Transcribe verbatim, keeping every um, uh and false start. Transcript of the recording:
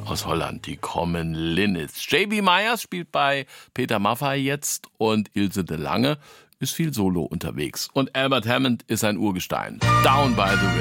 aus Holland, die Common Linnets. J B. Myers spielt bei Peter Maffay jetzt und Ilse de Lange ist viel solo unterwegs. Und Albert Hammond ist ein Urgestein. Down by the River.